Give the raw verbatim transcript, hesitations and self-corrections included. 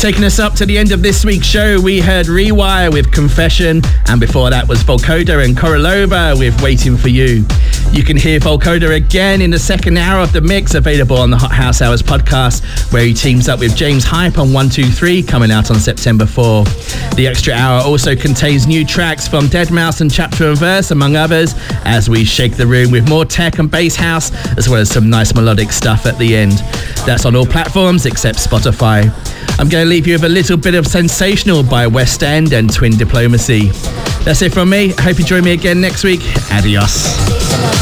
Taking us up to the end of this week's show, we heard Rewire with Confession, and before that was Volkoda and Korolova with Waiting for You. You can hear Volkoda again in the second hour of the mix, available on the Hot House Hours podcast, where he teams up with James Hype on one two three, coming out on September fourth. The extra hour also contains new tracks from Deadmau five and Chapter and Verse, among others, as we shake the room with more tech and bass house, as well as some nice melodic stuff at the end. That's on all platforms except Spotify. I'm going to leave you with a little bit of Sensational by West End and Twin Diplomacy. That's it from me. I hope you join me again next week. Adios.